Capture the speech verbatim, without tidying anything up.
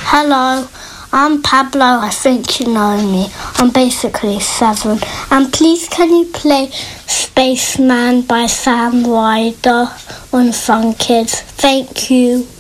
Hello, I'm Pablo. I think you know me. I'm basically seven. And please can you play Spaceman by Sam Ryder on Fun Kids? Thank you.